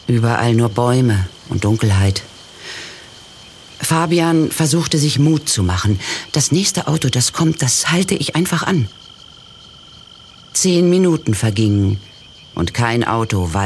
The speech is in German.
Überall nur Bäume und Dunkelheit. Fabian versuchte sich Mut zu machen. Das nächste Auto, das kommt, das halte ich einfach an. 10 Minuten vergingen und kein Auto